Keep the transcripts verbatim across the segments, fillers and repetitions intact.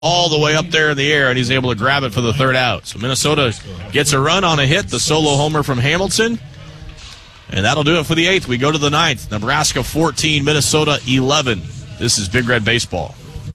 all the way up there in the air, and he's able to grab it for the third out. So Minnesota gets a run on a hit, the solo homer from Hamilton, and that'll do it for the eighth. We go to the ninth. Nebraska fourteen, Minnesota eleven. This is Big Red Baseball.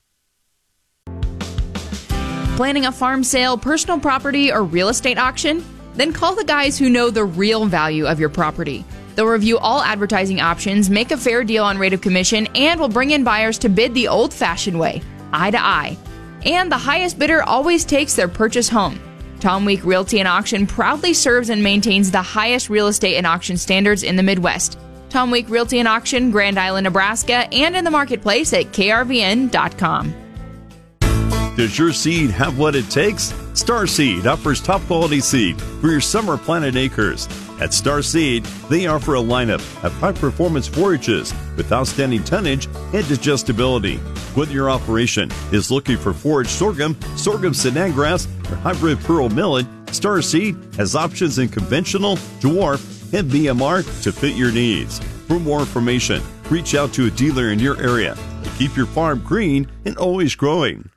Planning a farm sale, personal property, or real estate auction? Then call the guys who know the real value of your property. They'll review all advertising options, make a fair deal on rate of commission, and will bring in buyers to bid the old-fashioned way, eye to eye. And the highest bidder always takes their purchase home. Tom Week Realty and Auction proudly serves and maintains the highest real estate and auction standards in the Midwest. Tom Week Realty and Auction, Grand Island, Nebraska, and in the marketplace at K R V N dot com. Does your seed have what it takes? Star Seed offers top quality seed for your summer planted acres. At Star Seed, they offer a lineup of high-performance forages with outstanding tonnage and digestibility. Whether your operation is looking for forage sorghum, sorghum Sudan grass, or hybrid pearl millet, Star Seed has options in conventional, dwarf, and B M R to fit your needs. For more information, reach out to a dealer in your area to keep your farm green and always growing.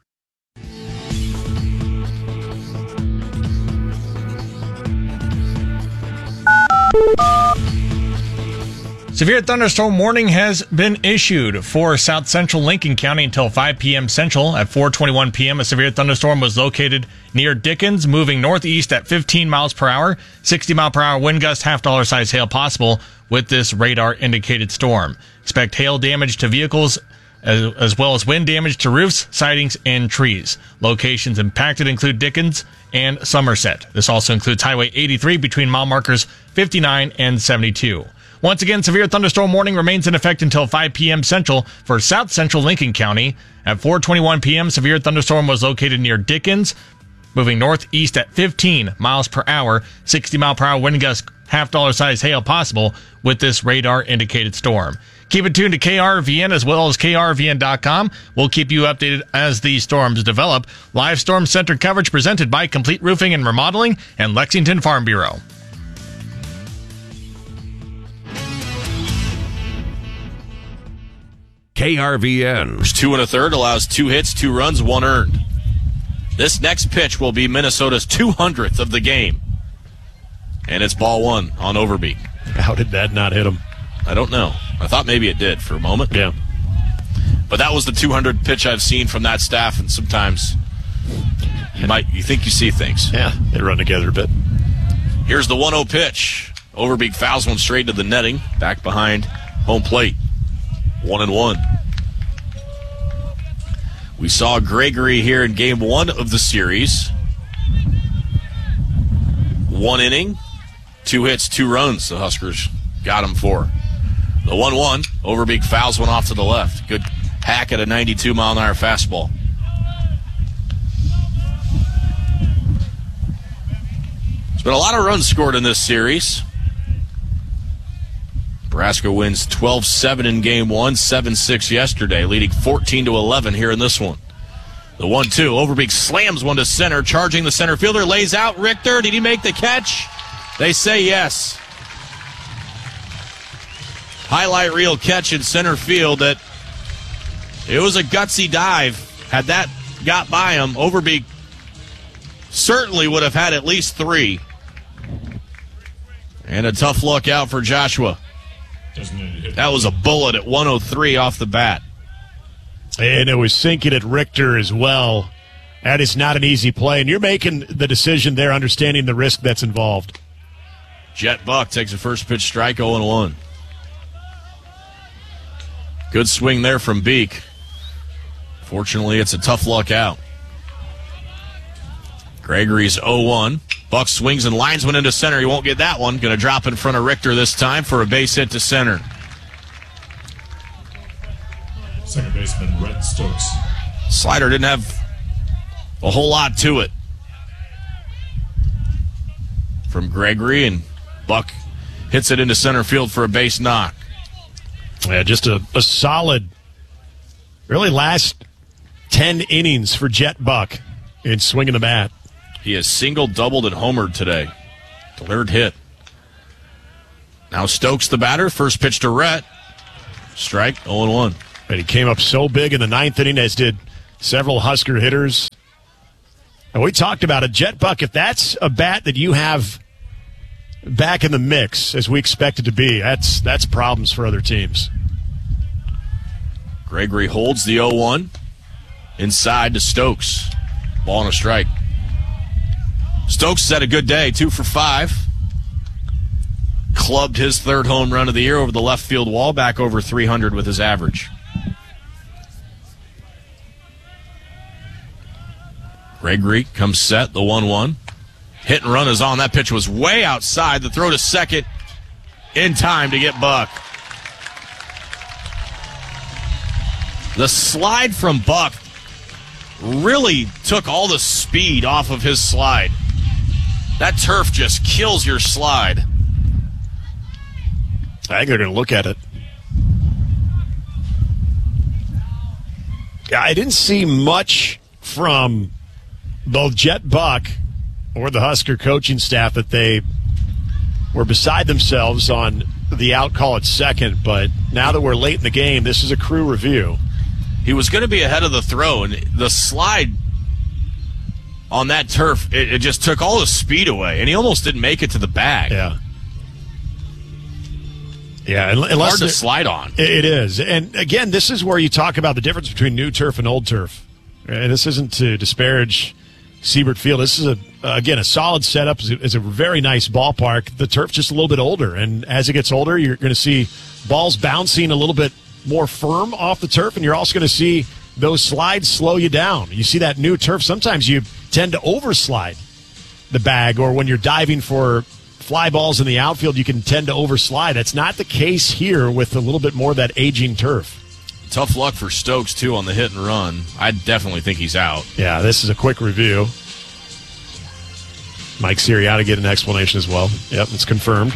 Severe thunderstorm warning has been issued for south central Lincoln County until five p.m. Central. At four twenty-one p.m., a severe thunderstorm was located near Dickens, moving northeast at fifteen miles per hour. sixty mile per hour wind gust, half dollar size hail possible with this radar indicated storm. Expect hail damage to vehicles as, as well as wind damage to roofs, sidings, and trees. Locations impacted include Dickens and Somerset. This also includes Highway eighty-three between mile markers fifty-nine and seventy-two. Once again, severe thunderstorm warning remains in effect until five p.m. Central for south central Lincoln County. At four twenty-one p.m., severe thunderstorm was located near Dickens, moving northeast at fifteen miles per hour. sixty mile per hour wind gust, half dollar size hail possible with this radar indicated storm. Keep it tuned to K R V N as well as K R V N dot com. We'll keep you updated as these storms develop. Live storm center coverage presented by Complete Roofing and Remodeling and Lexington Farm Bureau. K R V N. Two and a third allows two hits, two runs, one earned. This next pitch will be Minnesota's two hundredth of the game. And it's ball one on Overbeek. How did that not hit him? I don't know. I thought maybe it did for a moment. Yeah. But that was the two hundredth pitch I've seen from that staff, and sometimes you might you think you see things. Yeah, they run together a bit. Here's the one oh pitch. Overbeek fouls one straight to the netting, back behind home plate. One and one. We saw Gregory here in game one of the series. One inning, two hits, two runs the Huskers got him for. The one one, Overbeek fouls one off to the left. Good hack at a ninety-two mile an hour fastball. There's been a lot of runs scored in this series. Nebraska wins twelve seven in game one, seven six yesterday, leading fourteen to eleven here in this one. The one two, Overbeek slams one to center, charging the center fielder, lays out Richter. Did he make the catch? They say yes. Highlight reel catch in center field that it was a gutsy dive. Had that got by him, Overbeek certainly would have had at least three. And a tough look out for Joshua. That was a bullet at one oh three off the bat. And it was sinking at Richter as well. That is not an easy play. And you're making the decision there, understanding the risk that's involved. Jet Buck takes a first pitch strike, oh and one. Good swing there from Beek. Fortunately, it's a tough luck out. Gregory's oh one. Buck swings and lines one into center. He won't get that one. Going to drop in front of Richter this time for a base hit to center. Second baseman, Brett Stokes. Slider didn't have a whole lot to it from Gregory, and Buck hits it into center field for a base knock. Yeah, just a, a solid, really last ten innings for Jet Buck in swinging the bat. He has singled, doubled, and homered today. Delivered hit. Now Stokes the batter. First pitch to Rhett. Strike, oh and one. And he came up so big in the ninth inning, as did several Husker hitters. And we talked about it. Jet Buck, if that's a bat that you have back in the mix, as we expect it to be, that's that's problems for other teams. Gregory holds the oh one. Inside to Stokes. Ball and a strike. Stokes has had a good day, two for five. Clubbed his third home run of the year over the left field wall, back over three hundred with his average. Gregory comes set, the one one. Hit and run is on. That pitch was way outside. The throw to second in time to get Buck. The slide from Buck really took all the speed off of his slide. That turf just kills your slide. I think they're going to look at it. Yeah, I didn't see much from both Jet Buck or the Husker coaching staff that they were beside themselves on the out call at second, but now that we're late in the game, this is a crew review. He was going to be ahead of the throw, and the slide on that turf, it, it just took all the speed away, and he almost didn't make it to the bag. Yeah. Yeah, unless hard to slide on. It is. And again, this is where you talk about the difference between new turf and old turf. And this isn't to disparage Siebert Field. This is, a again, a solid setup. It's a very nice ballpark. The turf's just a little bit older, and as it gets older, you're going to see balls bouncing a little bit more firm off the turf, and you're also going to see those slides slow you down. You see that new turf, sometimes you tend to overslide the bag, or when you're diving for fly balls in the outfield, you can tend to overslide. That's not the case here with a little bit more of that aging turf. Tough luck for Stokes, too, on the hit and run. I definitely think he's out. Yeah, this is a quick review. Mike Sirianni get an explanation as well. Yep, it's confirmed.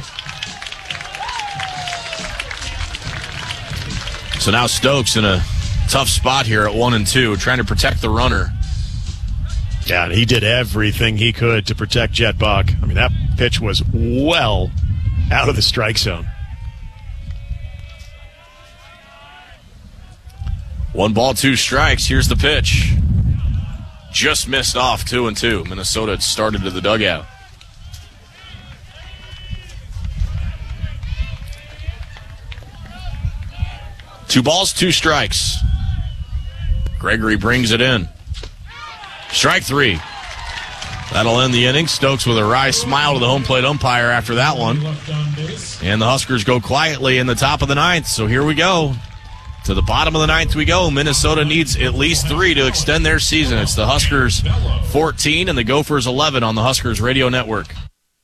So now Stokes in a tough spot here at one and two, trying to protect the runner. Yeah, and he did everything he could to protect Jet Buck. I mean, that pitch was well out of the strike zone. One ball, two strikes. Here's the pitch. Just missed off, two and two. Minnesota had started to the dugout. Two balls, two strikes. Gregory brings it in. Strike three. That'll end the inning. Stokes with a wry smile to the home plate umpire after that one. And the Huskers go quietly in the top of the ninth. So here we go. To the bottom of the ninth we go. Minnesota needs at least three to extend their season. It's the Huskers fourteen and the Gophers eleven on the Huskers Radio Network.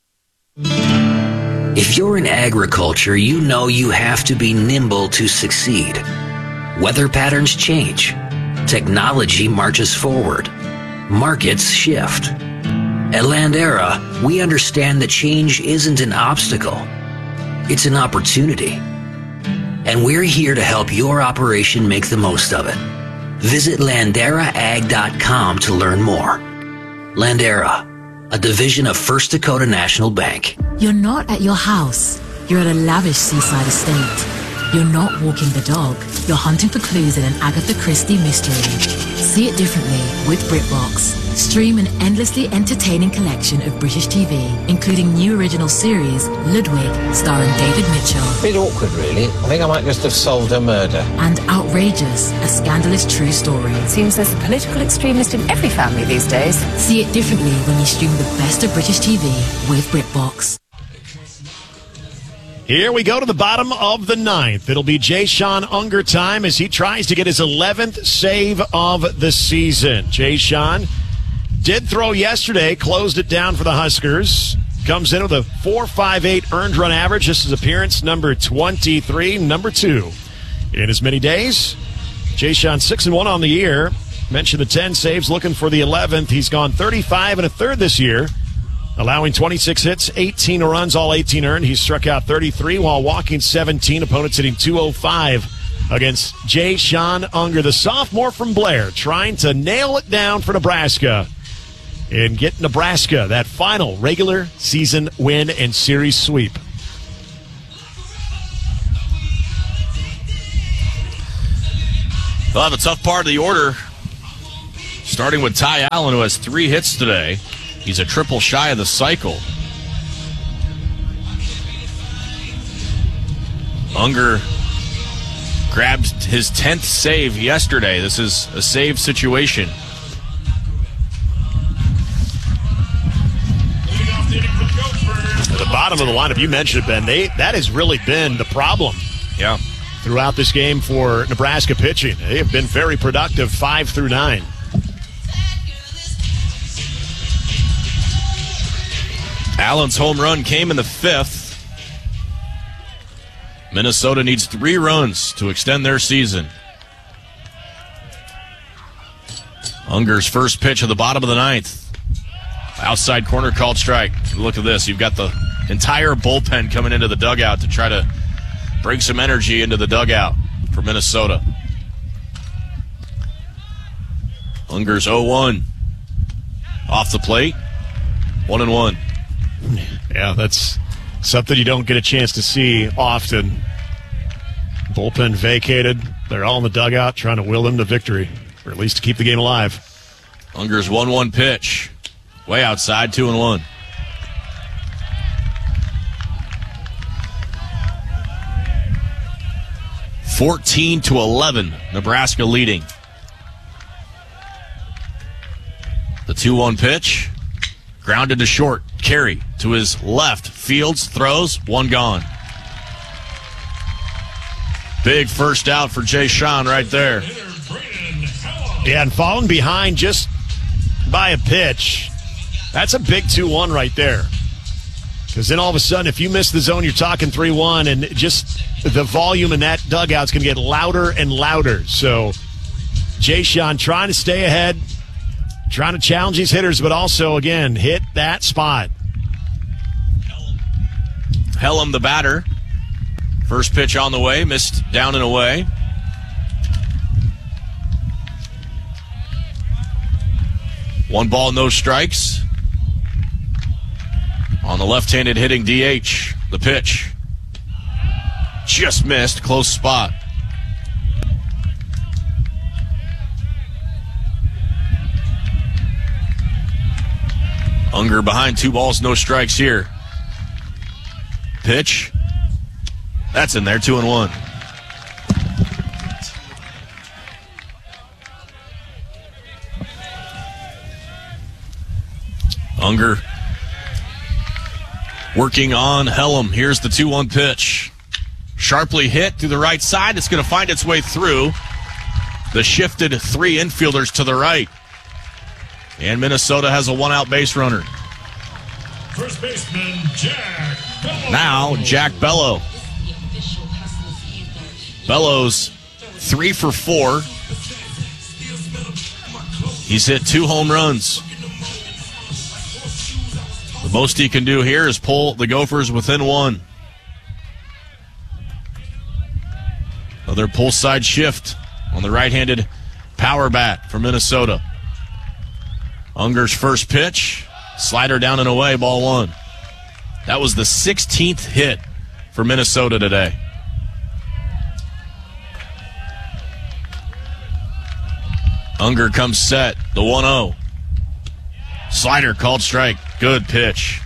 If you're in agriculture, you know you have to be nimble to succeed. Weather patterns change. Technology marches forward. Markets shift. At Landera, we understand that change isn't an obstacle. It's an opportunity. And we're here to help your operation make the most of it. Visit Landera Ag dot com to learn more. Landera, a division of First Dakota National Bank. You're not at your house. You're at a lavish seaside estate. You're not walking the dog. You're hunting for clues in an Agatha Christie mystery. See it differently with BritBox. Stream an endlessly entertaining collection of British T V, including new original series, Ludwig, starring David Mitchell. Bit awkward, really. I think I might just have solved a murder. And Outrageous, a scandalous true story. Seems there's a political extremist in every family these days. See it differently when you stream the best of British T V with BritBox. Here we go to the bottom of the ninth. It'll be Jay-Sean Unger time as he tries to get his eleventh save of the season. Jay-Sean did throw yesterday, closed it down for the Huskers. Comes in with a four point five eight earned run average. This is appearance number twenty-three, number two in as many days. Jay-Sean six and one on the year. Mentioned the ten saves, looking for the eleventh. He's gone thirty-five and a third this year, allowing twenty-six hits, eighteen runs, all eighteen earned. He's struck out thirty-three while walking seventeen. Opponents hitting two oh five against Jay-Sean Unger, the sophomore from Blair, trying to nail it down for Nebraska and get Nebraska that final regular season win and series sweep. They'll have a tough part of the order Starting with Ty Allen, who has three hits today. He's a triple shy of the cycle. Unger grabbed his tenth save yesterday. This is a save situation. At the bottom of the lineup, you mentioned it, Ben. They, that has really been the problem. Yeah. Throughout this game for Nebraska pitching. They have been very productive, five through nine. Allen's home run came in the fifth. Minnesota needs three runs to extend their season. Unger's first pitch at the bottom of the ninth. Outside corner called strike. Look at this. You've got the entire bullpen coming into the dugout to try to bring some energy into the dugout for Minnesota. Unger's oh one. Off the plate. One and one. Yeah, that's something you don't get a chance to see often. Bullpen vacated. They're all in the dugout trying to will them to victory, or at least to keep the game alive. Unger's one one pitch. Way outside, two and one. fourteen to eleven, Nebraska leading. The two one pitch. Grounded to short. Carey to his left. Fields throws. One gone. Big first out for Jay Sean right there. Yeah, and falling behind just by a pitch. That's a big two one right there. Because then all of a sudden, if you miss the zone, you're talking three one, and just the volume in that dugout's going to get louder and louder. So Jay Sean trying to stay ahead, trying to challenge these hitters, but also, again, hit that spot. Hellam, the batter. First pitch on the way, missed down and away. One ball, no strikes. On the left-handed hitting D H, the pitch. Just missed, close spot. Unger behind, two balls, no strikes here. Pitch. That's in there, two and one. Unger working on Hellam. Here's the two one pitch. Sharply hit through the right side. It's going to find its way through the shifted three infielders to the right. And Minnesota has a one-out base runner. First baseman, Jack Bellow. Now, Jack Bellow. Bellow's three for four. He's hit two home runs. The most he can do here is pull the Gophers within one. Another pull side shift on the right-handed power bat for Minnesota. Unger's first pitch, slider down and away, ball one. That was the sixteenth hit for Minnesota today. Unger comes set, the one oh. Slider called strike. Good pitch.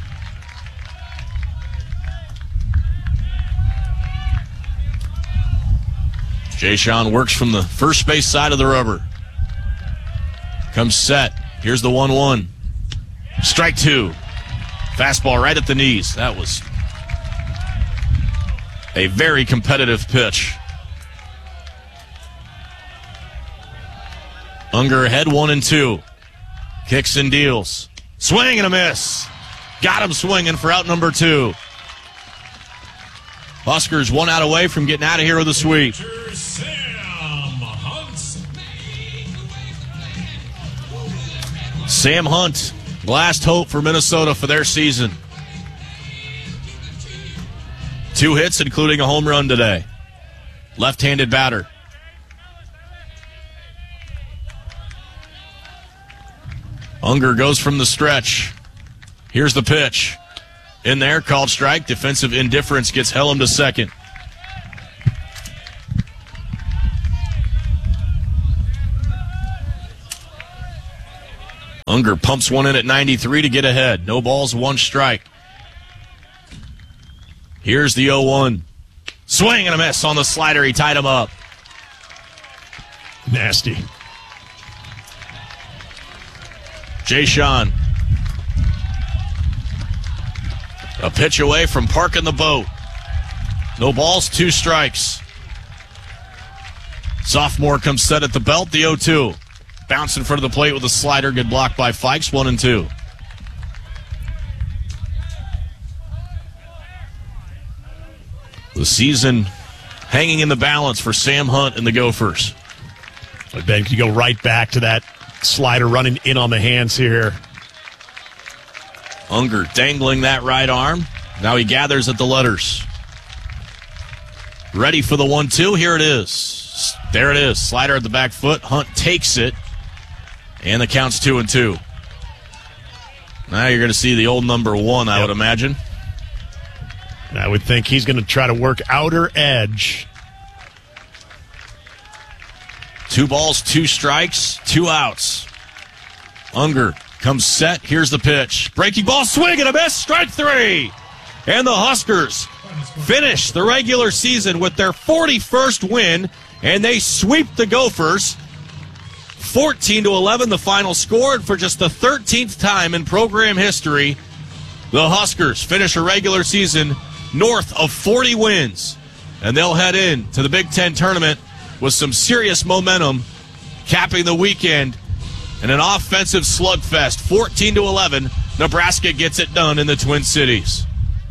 Jay Sean works from the first base side of the rubber. Comes set. Here's the one one. Strike two. Fastball right at the knees. That was a very competitive pitch. Unger ahead one and two. Kicks and deals. Swing and a miss. Got him swinging for out number two. Huskers one out away from getting out of here with a sweep. Sam Hunt, last hope for Minnesota for their season. Two hits, including a home run today. Left-handed batter. Unger goes from the stretch. Here's the pitch. In there, called strike. Defensive indifference gets Hellam to second. Unger pumps one in at ninety-three to get ahead. No balls, one strike. Here's the oh one. Swing and a miss on the slider. He tied him up. Nasty. Jay Sean. A pitch away from parking the boat. No balls, two strikes. Sophomore comes set at the belt, the oh two. Bounce in front of the plate with a slider. Good block by Fikes, one and two. The season hanging in the balance for Sam Hunt and the Gophers. Ben, you go right back to that slider running in on the hands here. Unger dangling that right arm. Now he gathers at the letters. Ready for the one two. Here it is. There it is. Slider at the back foot. Hunt takes it. And the count's two and two. Now you're going to see the old number one, I yep. would imagine. I would think he's going to try to work outer edge. Two balls, two strikes, two outs. Unger comes set. Here's the pitch. Breaking ball, swing and a miss. Strike three. And the Huskers finish the regular season with their forty-first win, and they sweep the Gophers. fourteen to eleven, the final score. And for just the thirteenth time in program history, the Huskers finish a regular season north of forty wins. And they'll head in to the Big Ten tournament with some serious momentum, capping the weekend in an offensive slugfest. fourteen to eleven, Nebraska gets it done in the Twin Cities.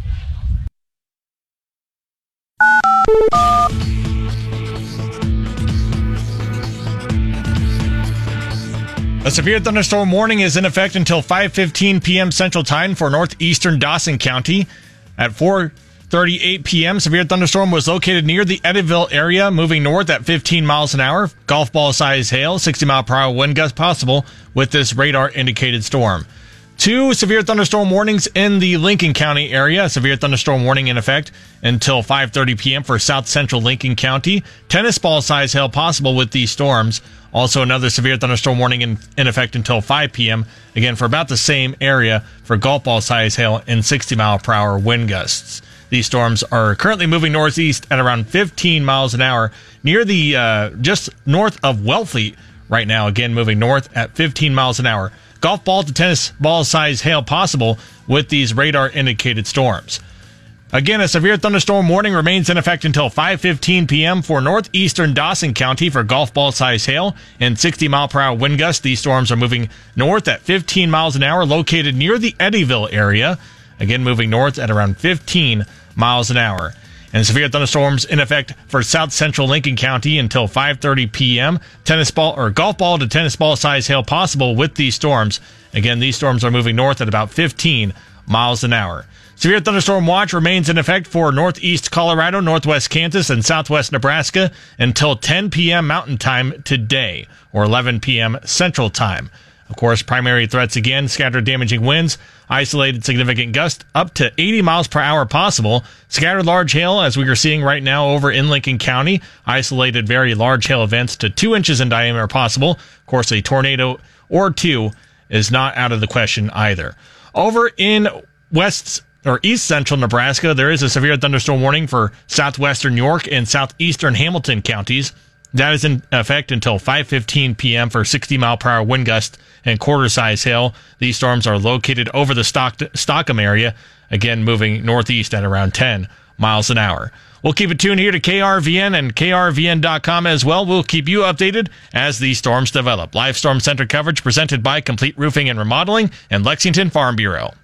A severe thunderstorm warning is in effect until five fifteen p.m. Central Time for northeastern Dawson County. At four thirty-eight p.m., severe thunderstorm was located near the Eddyville area, moving north at fifteen miles an hour. Golf ball size hail, sixty mile per hour wind gust possible with this radar indicated storm. Two severe thunderstorm warnings in the Lincoln County area. A severe thunderstorm warning in effect until five thirty p.m. for south central Lincoln County. Tennis ball size hail possible with these storms. Also another severe thunderstorm warning in, in effect until five p.m. Again, for about the same area for golf ball size hail and sixty mile per hour wind gusts. These storms are currently moving northeast at around fifteen miles an hour near the, uh, just north of Wellfleet right now. Again, moving north at fifteen miles an hour. Golf ball to tennis ball size hail possible with these radar indicated storms. Again, a severe thunderstorm warning remains in effect until five fifteen p.m. for northeastern Dawson County for golf ball size hail and sixty mile per hour wind gusts. These storms are moving north at fifteen miles an hour, located near the Eddyville area. Again, moving north at around fifteen miles an hour. And severe thunderstorms in effect for south central Lincoln County until five thirty p.m. Tennis ball or golf ball to tennis ball size hail possible with these storms. Again, these storms are moving north at about fifteen miles an hour. Severe thunderstorm watch remains in effect for northeast Colorado, northwest Kansas, and southwest Nebraska until ten p.m. Mountain Time today, or eleven p.m. Central Time. Of course, primary threats again, scattered damaging winds, isolated significant gusts up to eighty miles per hour possible, scattered large hail as we are seeing right now over in Lincoln County, isolated very large hail events to two inches in diameter possible. Of course, a tornado or two is not out of the question either. Over in west or east central Nebraska, there is a severe thunderstorm warning for southwestern York and southeastern Hamilton counties. That is in effect until five fifteen p.m. for sixty mile per hour wind gusts and quarter size hail. These storms are located over the Stock- Stockham area, again moving northeast at around ten miles an hour. We'll keep it tuned here to K R V N and K R V N dot com as well. We'll keep you updated as these storms develop. Live Storm Center coverage presented by Complete Roofing and Remodeling and Lexington Farm Bureau.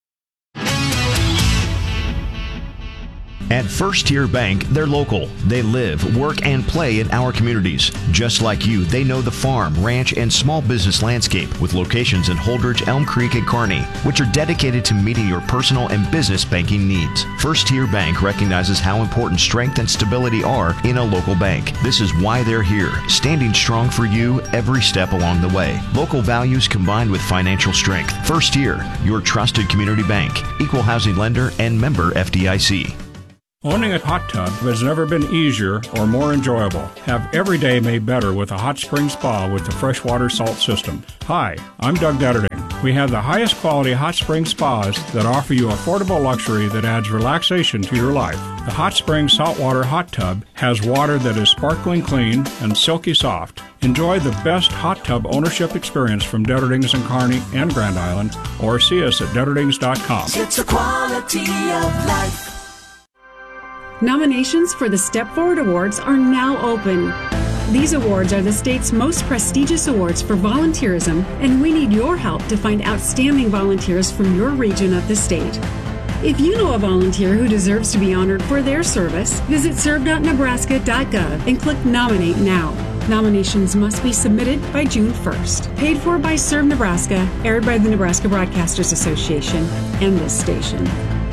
At First Tier Bank, they're local. They live, work, and play in our communities. Just like you, they know the farm, ranch, and small business landscape with locations in Holdridge, Elm Creek, and Kearney, which are dedicated to meeting your personal and business banking needs. First Tier Bank recognizes how important strength and stability are in a local bank. This is why they're here, standing strong for you every step along the way. Local values combined with financial strength. First Tier, your trusted community bank, equal housing lender, and member F D I C. Owning a hot tub has never been easier or more enjoyable. Have every day made better with a hot spring spa with the freshwater salt system. Hi, I'm Doug Detterding. We have the highest quality hot spring spas that offer you affordable luxury that adds relaxation to your life. The Hot Spring Saltwater Hot Tub has water that is sparkling clean and silky soft. Enjoy the best hot tub ownership experience from Detterdings in Kearney and Grand Island, or see us at Detterdings dot com. It's a quality of life. Nominations for the Step Forward Awards are now open. These awards are the state's most prestigious awards for volunteerism, and we need your help to find outstanding volunteers from your region of the state. If you know a volunteer who deserves to be honored for their service, visit serve dot nebraska dot gov and click Nominate Now. Nominations must be submitted by June first. Paid for by Serve Nebraska, aired by the Nebraska Broadcasters Association and this station.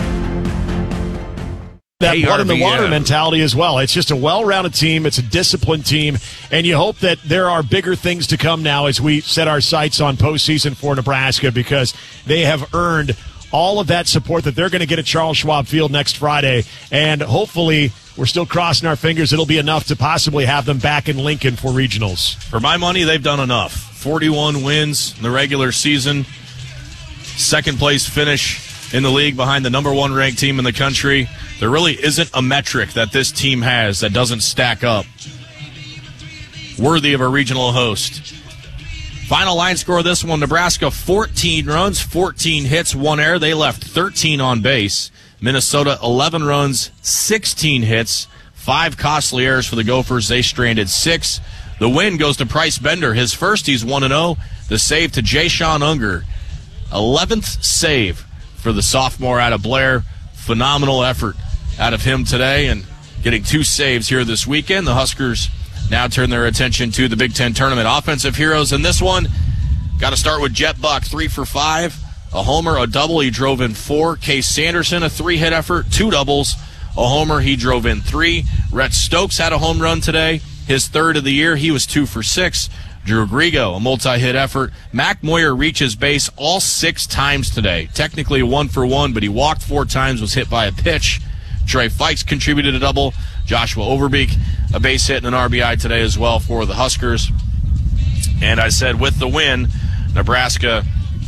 That blood in the water A R V M. mentality as well. It's just a well-rounded team. It's a disciplined team. And you hope that there are bigger things to come now as we set our sights on postseason for Nebraska, because they have earned all of that support that they're going to get at Charles Schwab Field next Friday. And hopefully, we're still crossing our fingers, it'll be enough to possibly have them back in Lincoln for regionals. For my money, they've done enough. forty-one wins in the regular season. Second place finish in the league behind the number one ranked team in the country. There really isn't a metric that this team has that doesn't stack up worthy of a regional host. Final line score of this one, Nebraska fourteen runs, fourteen hits, one error. They left thirteen on base. Minnesota eleven runs, sixteen hits, five costly errors for the Gophers. They stranded six. The win goes to Price Bender. His first, he's one and oh. The save to Jay-Sean Unger. eleventh save for the sophomore out of Blair. Phenomenal effort out of him today, and getting two saves here this weekend. The Huskers now turn their attention to the Big Ten tournament. Offensive heroes in this one, got to start with Jet Buck, three for five. A homer, a double, he drove in four. Case Sanderson, a three-hit effort, two doubles. A homer, he drove in three. Rhett Stokes had a home run today, his third of the year. He was two for six. Drew Grigo, a multi-hit effort. Mac Moyer reaches base all six times today. Technically one for one, but he walked four times, was hit by a pitch. Trey Fikes contributed a double. Joshua Overbeek, a base hit and an R B I today as well for the Huskers. And I said with the win, Nebraska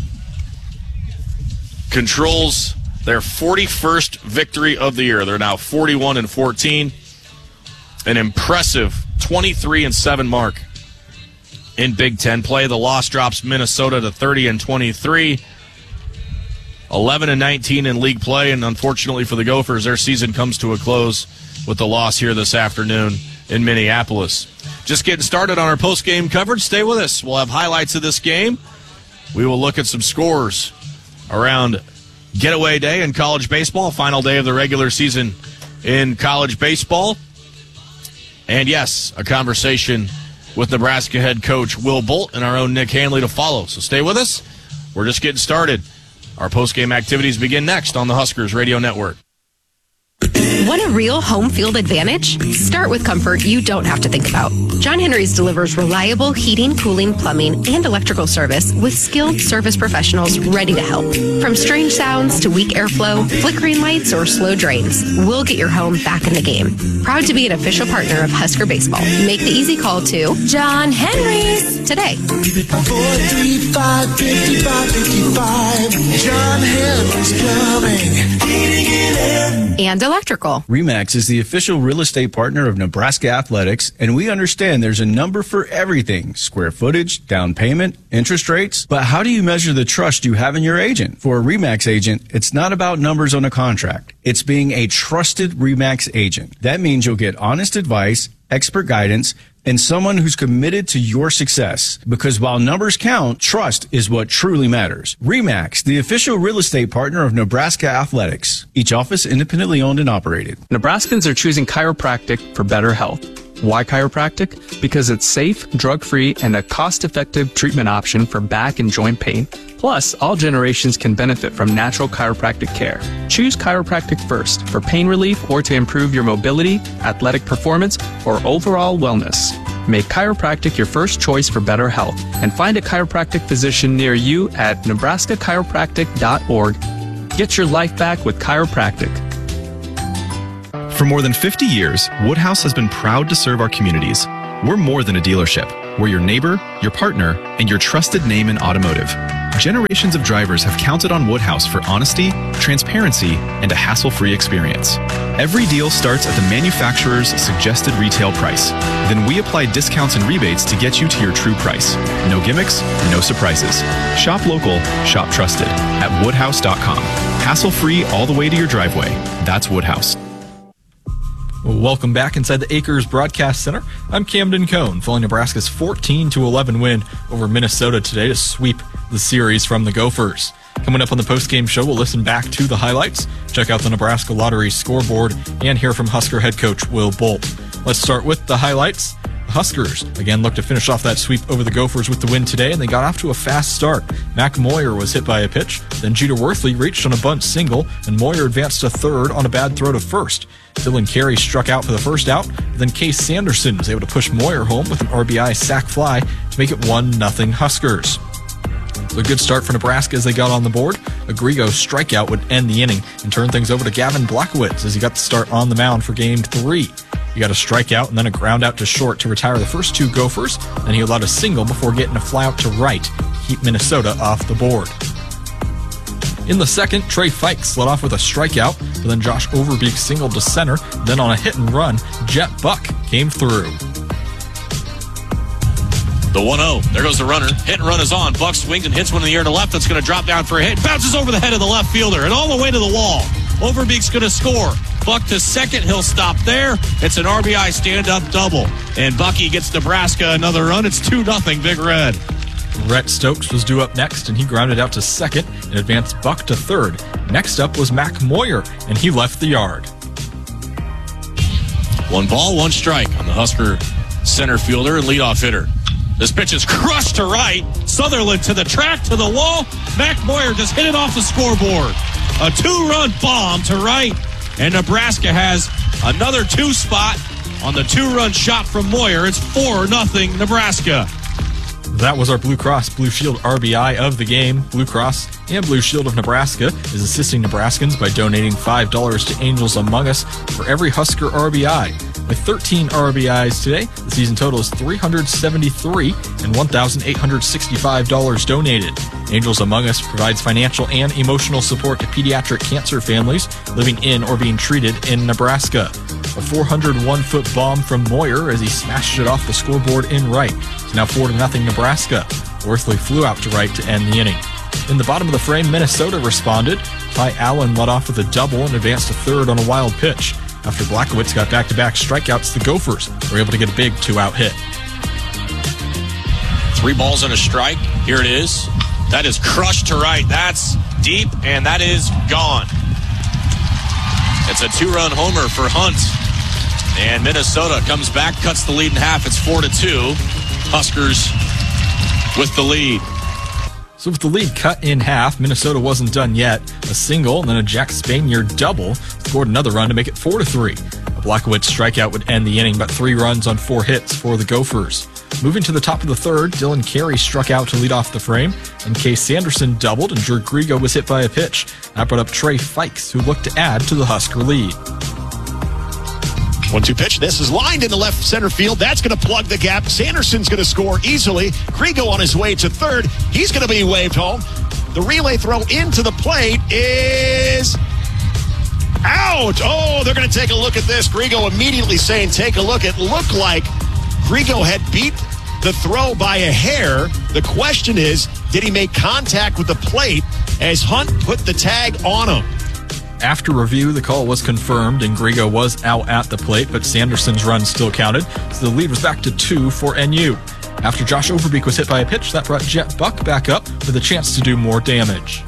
controls their forty-first victory of the year. They're now forty-one and fourteen. An impressive twenty-three and seven mark in Big Ten play. The loss drops Minnesota to thirty and twenty-three. eleven and nineteen in league play, and unfortunately for the Gophers, their season comes to a close with the loss here this afternoon in Minneapolis. Just getting started on our post-game coverage. Stay with us. We'll have highlights of this game. We will look at some scores around Getaway Day in college baseball, final day of the regular season in college baseball. And yes, a conversation with Nebraska head coach Will Bolt and our own Nick Hanley to follow. So stay with us. We're just getting started. Our post-game activities begin next on the Huskers Radio Network. Want a real home field advantage? Start with comfort you don't have to think about. John Henry's delivers reliable heating, cooling, plumbing, and electrical service with skilled service professionals ready to help. From strange sounds to weak airflow, flickering lights, or slow drains, we'll get your home back in the game. Proud to be an official partner of Husker Baseball. Make the easy call to John Henry's today. four three five, five five five five. John Henry's Plumbing. Heating and air. And electrical. RE/MAX is the official real estate partner of Nebraska Athletics, and we understand there's a number for everything: square footage, down payment, interest rates. But how do you measure the trust you have in your agent? For a RE/MAX agent, it's not about numbers on a contract. It's being a trusted RE/MAX agent. That means you'll get honest advice, expert guidance, and someone who's committed to your success. Because while numbers count, trust is what truly matters. RE/MAX, the official real estate partner of Nebraska Athletics. Each office independently owned and operated. Nebraskans are choosing chiropractic for better health. Why chiropractic? Because it's safe, drug-free, and a cost-effective treatment option for back and joint pain. Plus, all generations can benefit from natural chiropractic care. Choose chiropractic first for pain relief or to improve your mobility, athletic performance, or overall wellness. Make chiropractic your first choice for better health, and find a chiropractic physician near you at nebraska chiropractic dot org. Get your life back with chiropractic. For more than fifty years, Woodhouse has been proud to serve our communities. We're more than a dealership. We're your neighbor, your partner, and your trusted name in automotive. Generations of drivers have counted on Woodhouse for honesty, transparency, and a hassle-free experience. Every deal starts at the manufacturer's suggested retail price. Then we apply discounts and rebates to get you to your true price. No gimmicks, no surprises. Shop local, shop trusted at woodhouse dot com. Hassle-free all the way to your driveway. That's Woodhouse. Welcome back inside the Acres Broadcast Center. I'm Camden Cohn, following Nebraska's fourteen to eleven win over Minnesota today to sweep the series from the Gophers. Coming up on the postgame show, we'll listen back to the highlights, check out the Nebraska Lottery scoreboard, and hear from Husker head coach Will Bolt. Let's start with the highlights. The Huskers, again, look to finish off that sweep over the Gophers with the win today, and they got off to a fast start. Mac Moyer was hit by a pitch, then Jeter Worthley reached on a bunt single, and Moyer advanced to third on a bad throw to first. Dylan Carey struck out for the first out, then Case Sanderson was able to push Moyer home with an R B I sac fly to make it one nothing Huskers. So a good start for Nebraska as they got on the board. A Grigo strikeout would end the inning and turn things over to Gavin Blackowitz as he got the start on the mound for game three. He got a strikeout and then a ground out to short to retire the first two Gophers. Then he allowed a single before getting a fly out to right to keep Minnesota off the board. In the second, Trey Fikes led off with a strikeout, but then Josh Overbeek singled to center. Then on a hit and run, Jet Buck came through. The one oh. There goes the runner. Hit and run is on. Buck swings and hits one in the air to left. That's going to drop down for a hit. Bounces over the head of the left fielder and all the way to the wall. Overbeek's going to score. Buck to second. He'll stop there. It's an R B I stand-up double. And Bucky gets Nebraska another run. It's two nothing Big Red. Rhett Stokes was due up next, and he grounded out to second and advanced Buck to third. Next up was Mac Moyer, and he left the yard. One ball, one strike on the Husker center fielder and leadoff hitter. This pitch is crushed to right. Sutherland to the track, to the wall. Mac Moyer just hit it off the scoreboard. A two-run bomb to right, and Nebraska has another two spot on the two-run shot from Moyer. It's four nothing Nebraska. That was our Blue Cross Blue Shield R B I of the game. Blue Cross and Blue Shield of Nebraska is assisting Nebraskans by donating five dollars to Angels Among Us for every Husker R B I. With thirteen R B Is today, the season total is three hundred seventy-three and one thousand eight hundred sixty-five dollars donated. Angels Among Us provides financial and emotional support to pediatric cancer families living in or being treated in Nebraska. A four hundred one foot bomb from Moyer as he smashed it off the scoreboard in right. It's now four to nothing Nebraska. Worthley flew out to right to end the inning. In the bottom of the frame, Minnesota responded. Ty Allen led off with a double and advanced to third on a wild pitch. After Blackowitz got back-to-back strikeouts, the Gophers were able to get a big two-out hit. Three balls and a strike. Here it is. That is crushed to right. That's deep, and that is gone. It's a two-run homer for Hunt. And Minnesota comes back, cuts the lead in half. It's four to two. Huskers with the lead. So with the lead cut in half, Minnesota wasn't done yet. A single and then a Jack Spanier double scored another run to make it four to three. A Blackowitz strikeout would end the inning, but three runs on four hits for the Gophers. Moving to the top of the third, Dylan Carey struck out to lead off the frame, and Case Sanderson doubled, and Drew Grigo was hit by a pitch. That brought up Trey Fikes, who looked to add to the Husker lead. one two pitch. This is lined into left center field. That's going to plug the gap. Sanderson's going to score easily. Grigo on his way to third. He's going to be waved home. The relay throw into the plate is out. Oh, they're going to take a look at this. Grigo immediately saying, take a look. It looked like Grigo had beat the throw by a hair. The question is, did he make contact with the plate as Hunt put the tag on him? After review, the call was confirmed, and Grigo was out at the plate, but Sanderson's run still counted, so the lead was back to two for N U. After Josh Overbeek was hit by a pitch, that brought Jet Buck back up with a chance to do more damage.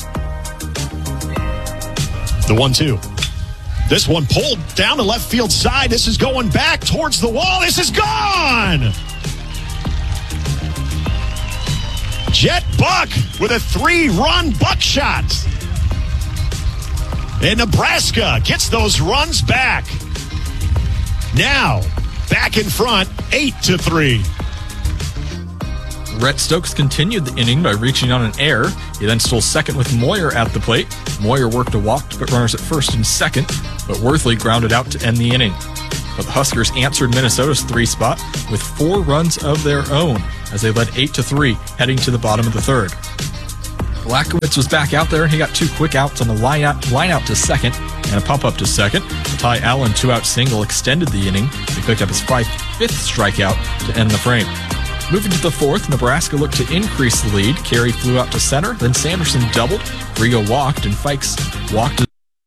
The one two. This one pulled down the left field side. This is going back towards the wall. This is gone! Jet Buck with a three-run buckshot. And Nebraska gets those runs back. Now, back in front, eight to three. Rhett Stokes continued the inning by reaching on an error. He then stole second with Moyer at the plate. Moyer worked a walk to put runners at first and second, but Worthley grounded out to end the inning. But the Huskers answered Minnesota's three spot with four runs of their own as they led eight to three heading to the bottom of the third. Blackowitz was back out there and he got two quick outs on the line out, line out to second and a pop up to second. Ty Allen two-out single extended the inning. He picked up his five, fifth strikeout to end the frame. Moving to the fourth, Nebraska looked to increase the lead. Carey flew out to center, then Sanderson doubled. Grigo walked, and Fikes walked.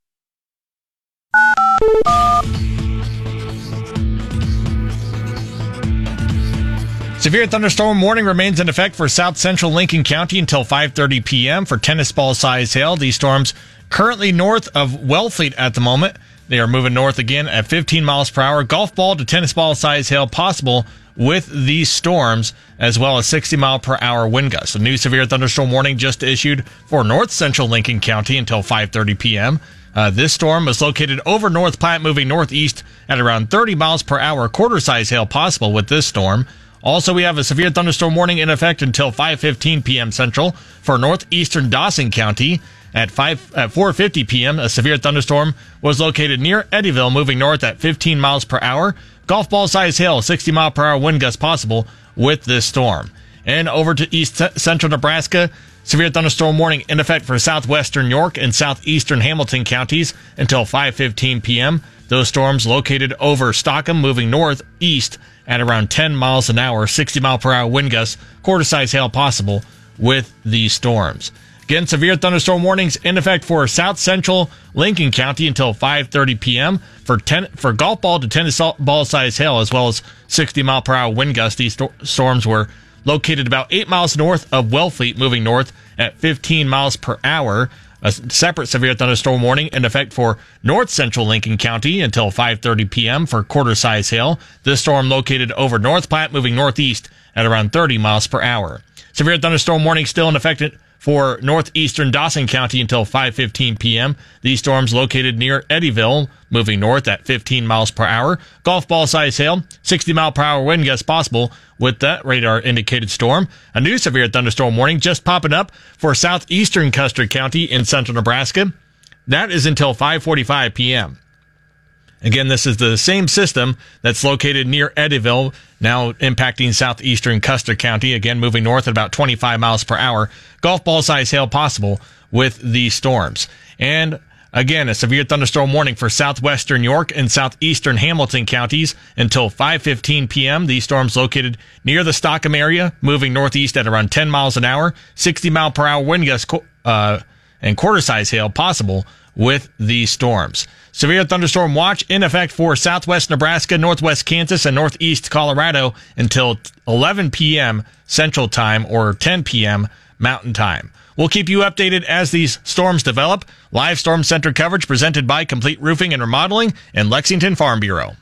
Severe thunderstorm warning remains in effect for south central Lincoln County until five thirty p.m. for tennis ball size hail. These storms currently north of Wellfleet at the moment. They are moving north again at fifteen miles per hour. Golf ball to tennis ball size hail possible with these storms, as well as sixty mile per hour wind gusts. A new severe thunderstorm warning just issued for north central Lincoln County until five thirty p.m. Uh, this storm was located over North Platte, moving northeast at around thirty miles per hour. Quarter size hail possible with this storm. Also, we have a severe thunderstorm warning in effect until five fifteen p.m. Central for northeastern Dawson County. At five at four fifty p.m., a severe thunderstorm was located near Eddyville, moving north at fifteen miles per hour. Golf ball size hail, sixty mile per hour wind gusts possible with this storm. And over to east central Nebraska, severe thunderstorm warning in effect for southwestern York and southeastern Hamilton counties until five fifteen p.m. Those storms located over Stockham, moving northeast at around ten miles an hour, sixty mile per hour wind gusts, quarter size hail possible with these storms. Again, severe thunderstorm warnings in effect for south central Lincoln County until five thirty p.m. for ten, for golf ball to tennis ball size hail, as well as sixty mile per hour wind gusts. These sto- storms were located about eight miles north of Wellfleet, moving north at fifteen miles per hour. A separate severe thunderstorm warning in effect for north central Lincoln County until five thirty p.m. for quarter size hail. This storm located over North Platte, moving northeast at around thirty miles per hour. Severe thunderstorm warning still in effect for northeastern Dawson County until five fifteen p.m. These storms located near Eddyville, moving north at fifteen miles per hour. Golf ball size hail, sixty mile per hour wind gusts possible with that radar indicated storm. A new severe thunderstorm warning just popping up for southeastern Custer County in central Nebraska. That is until five forty-five p.m. Again, this is the same system that's located near Eddyville, now impacting southeastern Custer County, again moving north at about twenty-five miles per hour. Golf ball size hail possible with these storms. And again, a severe thunderstorm warning for southwestern York and southeastern Hamilton counties until five fifteen p.m. These storms located near the Stockham area, moving northeast at around ten miles an hour, sixty mile per hour wind gusts uh, and quarter size hail possible with these storms. Severe thunderstorm watch in effect for southwest Nebraska, northwest Kansas, and northeast Colorado until eleven p.m. Central Time or ten p.m. Mountain Time. We'll keep you updated as these storms develop. Live Storm Center coverage presented by Complete Roofing and Remodeling and Lexington Farm Bureau.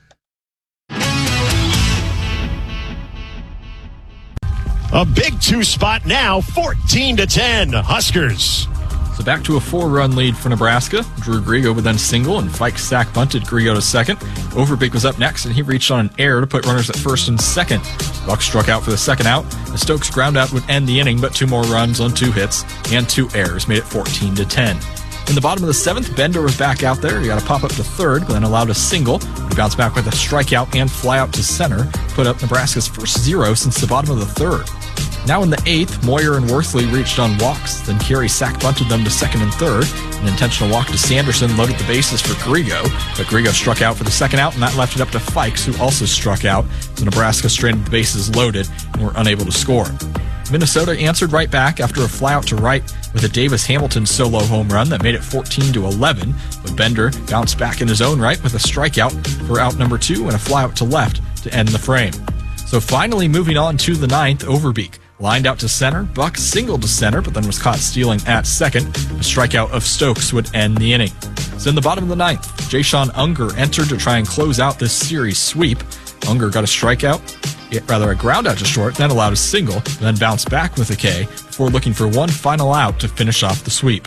A big two spot now, fourteen to ten, Huskers. So back to a four-run lead for Nebraska. Drew Grigo would then single, and Fike sack bunted Grigo to second. Overbeek was up next, and he reached on an error to put runners at first and second. Buck struck out for the second out. The Stokes ground out would end the inning, but two more runs on two hits and two errors made it fourteen to ten. In the bottom of the seventh, Bender was back out there. He got a pop up to third, but then allowed a single. He bounced back with a strikeout and fly out to center, put up Nebraska's first zero since the bottom of the third. Now in the eighth, Moyer and Worthley reached on walks. Then Carey sack bunted them to second and third. An intentional walk to Sanderson loaded the bases for Grigo, but Grigo struck out for the second out, and that left it up to Fikes, who also struck out. So Nebraska stranded the bases loaded and were unable to score. Minnesota answered right back after a flyout to right with a Davis Hamilton solo home run that made it fourteen to eleven, but Bender bounced back in his own right with a strikeout for out number two and a flyout to left to end the frame. So finally moving on to the ninth, Overbeek lined out to center. Buck singled to center, but then was caught stealing at second. A strikeout of Stokes would end the inning. So in the bottom of the ninth, Jayshawn Unger entered to try and close out this series sweep. Unger got a strikeout, rather a ground out to short, then allowed a single, and then bounced back with a K before looking for one final out to finish off the sweep.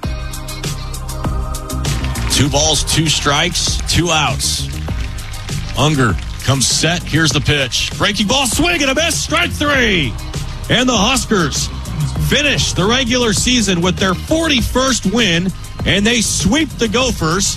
Two balls, two strikes, two outs. Unger comes set. Here's the pitch. Breaking ball, swing and a miss. Strike three. And the Huskers finish the regular season with their forty-first win, and they sweep the Gophers.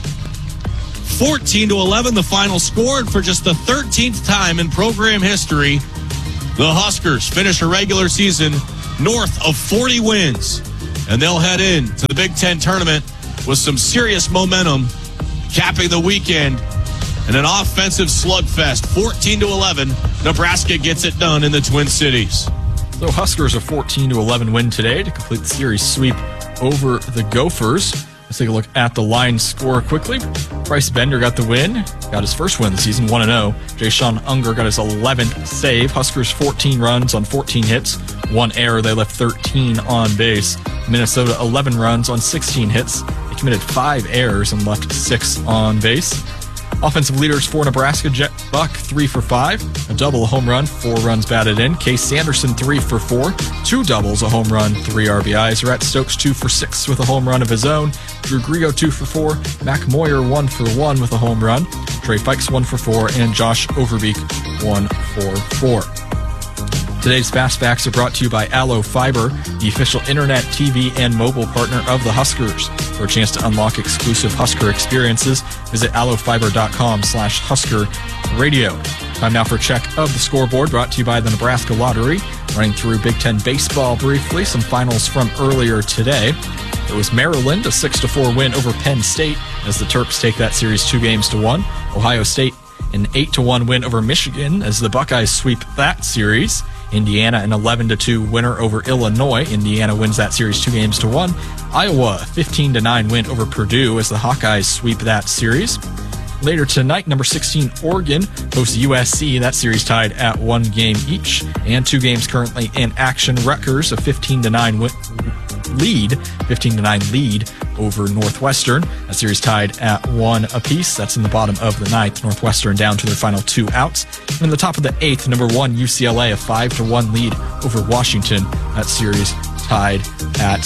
fourteen to eleven, the final score, and for just the thirteenth time in program history, the Huskers finish a regular season north of forty wins, and they'll head in to the Big Ten tournament with some serious momentum, capping the weekend in an offensive slugfest. fourteen to eleven, Nebraska gets it done in the Twin Cities. So Huskers a fourteen to eleven win today to complete the series sweep over the Gophers. Let's take a look at the line score quickly. Bryce Bender got the win, got his first win of the season, one and oh. Jay-Sean Unger got his eleventh save. Huskers fourteen runs on fourteen hits, one error. They left thirteen on base. Minnesota eleven runs on sixteen hits. They committed five errors and left six on base. Offensive leaders for Nebraska: Jet Buck, three for five, a double, a home run, four runs batted in. Case Sanderson, three for four, two doubles, a home run, three R B Is. Rhett Stokes, two for six with a home run of his own. Drew Grigo, two for four. Mac Moyer, one for one with a home run. Trey Fikes, one for four. And Josh Overbeek, one for four. Today's Fast Facts are brought to you by Allo Fiber, the official internet, T V, and mobile partner of the Huskers. For a chance to unlock exclusive Husker experiences, visit allofiber.com slash Husker Radio. Time now for a check of the scoreboard, brought to you by the Nebraska Lottery. Running through Big Ten baseball briefly, some finals from earlier today. It was Maryland, a six to four win over Penn State, as the Terps take that series two games to one. Ohio State, an eight to one win over Michigan, as the Buckeyes sweep that series. Indiana, an eleven to two winner over Illinois. Indiana wins that series two games to one. Iowa, a fifteen to nine win over Purdue, as the Hawkeyes sweep that series. Later tonight, number sixteen Oregon hosts U S C. That series tied at one game each. And two games currently in action. Rutgers, a fifteen to nine win lead, fifteen to nine lead over Northwestern. That series tied at one apiece. That's in the bottom of the ninth. Northwestern down to their final two outs. And in the top of the eighth, number one U C L A, a five to one lead over Washington. That series tied at